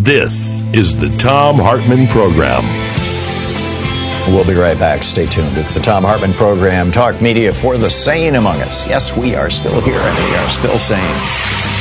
This is the Thom Hartmann Program. We'll be right back. Stay tuned. It's the Thom Hartmann Program, talk media for the sane among us. Yes, we are still here and we are still sane.